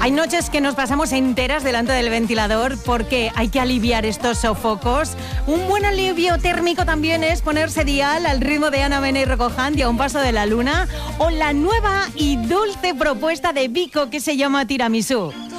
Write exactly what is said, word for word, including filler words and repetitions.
Hay noches que nos pasamos enteras delante del ventilador porque hay que aliviar estos sofocos. Un buen alivio térmico también es ponerse dial al ritmo de Ana Mena y Rocco Hunt y a un paso de la luna, o la nueva y dulce propuesta de Vico que se llama Tiramisú.